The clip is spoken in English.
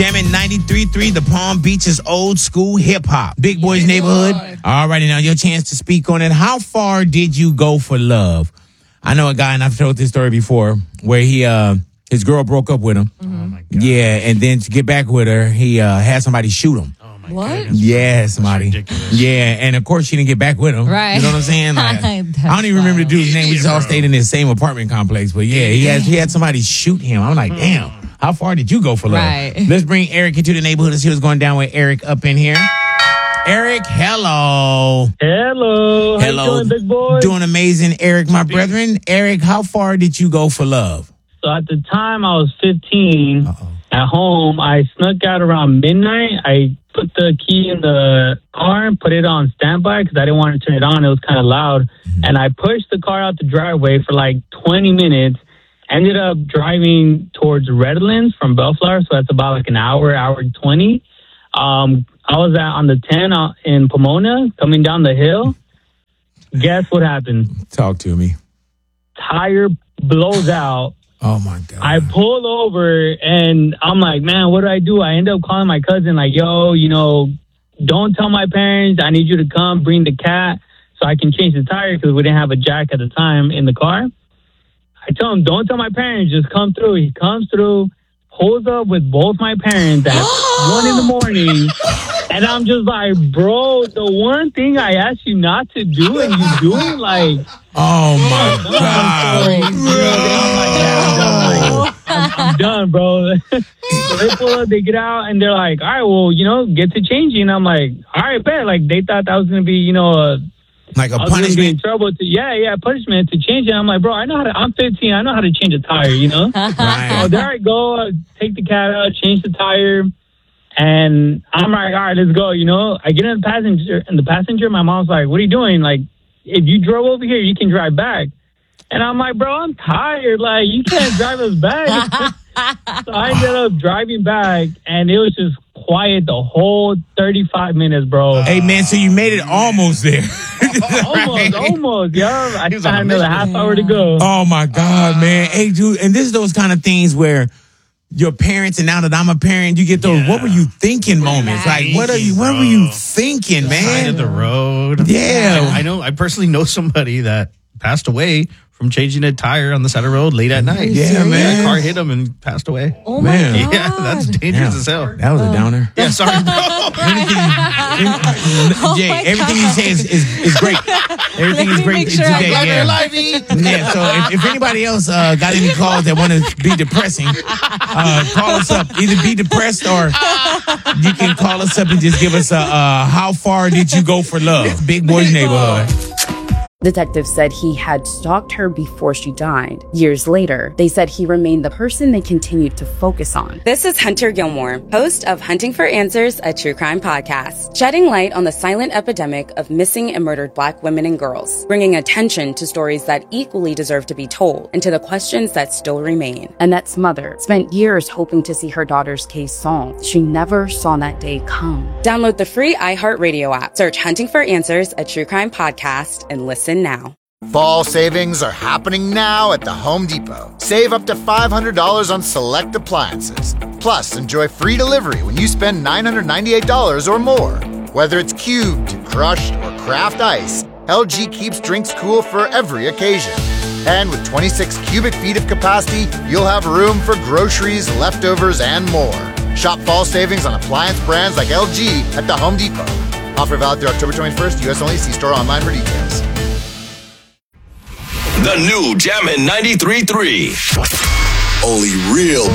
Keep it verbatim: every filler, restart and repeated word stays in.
Jamming ninety-three point three, the Palm Beaches old school hip hop. Big Boys Neighborhood. All righty, now your chance to speak on it. How far did you go for love? I know a guy, and I've told this story before, where he uh his girl broke up with him. Mm-hmm. Oh my God. Yeah, and then to get back with her, he uh had somebody shoot him. Oh my What? goodness. Yeah, somebody. Yeah, and of course she didn't get back with him. Right. You know what I'm saying? Like, I don't even remember the dude's name. We just all stayed in the same apartment complex. But yeah, he had he had somebody shoot him. I'm like, damn, how far did you go for love? Right. Let's bring Eric into the neighborhood and see what's going down with Eric up in here. Eric, hello. Hello. How Hello. you doing, big boy? Doing amazing, Eric, my brethren. Eric, how far did you go for love? So at the time I was fifteen, Uh-oh. at home, I snuck out around midnight. I put the key in the car and put it on standby because I didn't want to turn it on. It was kind of loud. Mm-hmm. And I pushed the car out the driveway for like twenty minutes. Ended up driving towards Redlands from Bellflower, so that's about like an hour, hour and twenty. Um, I was at on the ten uh, in Pomona, coming down the hill. Guess what happened? Talk to me. Tire blows out. Oh, my God. I pull over and I'm like, man, what do I do? I end up calling my cousin like, yo, you know, don't tell my parents. I need you to come bring the cat so I can change the tire because we didn't have a jack at the time in the car. I tell him, don't tell my parents, just come through. He comes through, pulls up with both my parents at one in the morning. And I'm just like, bro, the one thing I asked you not to do and you do it, like... Oh, my oh, God. I'm, I'm, I'm done, bro. So they pull up, they get out, and they're like, all right, well, you know, get to changing. I'm like, all right, bet. Like, they thought that was going to be, you know, a... Like a I was gonna get in punishment? trouble to, yeah, yeah, punishment to change it. I'm like, bro, I know how to, I'm fifteen, I know how to change a tire, you know? Right. So there I go, I take the cat out, change the tire, and I'm like, all right, let's go, you know? I get in the passenger, in the passenger, my mom's like, what are you doing? Like, if you drove over here, you can drive back. And I'm like, bro, I'm tired, like, you can't drive us back. So I ended up driving back, and it was just quiet the whole thirty-five minutes, bro. Hey, man, so you made it almost there. Almost, almost, yeah. I He was still on had a another mission. half hour to go. Oh, my God, man. Hey, dude, and this is those kind of things where your parents, and now that I'm a parent, you get those, Yeah. what were you thinking moments? Like, what are you, what were you thinking, Side man? of the road. Yeah. I, I know. I personally know somebody that passed away from changing a tire on the side of the road late at night. Yeah, man. A car hit him and passed away. Oh, my Man. God. Yeah, that's dangerous as hell. That was a downer. Yeah, sorry, bro. Oh Jay, my everything you God. say is, is, is great. Everything Let is me great make sure I today. got Yeah. You're alive, E. Yeah, so if, if anybody else uh, got any calls that want to be depressing, uh, call us up. Either be depressed or you can call us up and just give us a uh, how far did you go for love? Big Boys Neighborhood. Detectives said he had stalked her before she died. Years later, they said he remained the person they continued to focus on. This is Hunter Gilmore, host of Hunting for Answers, a true crime podcast, shedding light on the silent epidemic of missing and murdered Black women and girls, bringing attention to stories that equally deserve to be told and to the questions that still remain. Annette's mother spent years hoping to see her daughter's case solved. She never saw that day come. Download the free iHeartRadio app, search Hunting for Answers, a true crime podcast, and listen now. Fall savings are happening now at the Home Depot. Save up to five hundred dollars on select appliances. Plus, enjoy free delivery when you spend nine hundred ninety-eight dollars or more. Whether it's cubed, crushed, or craft ice, L G keeps drinks cool for every occasion. And with twenty-six cubic feet of capacity, you'll have room for groceries, leftovers, and more. Shop fall savings on appliance brands like L G at the Home Depot. Offer valid through October twenty-first, U S only. See store online for details. The new Jammin' ninety-three point three. Only real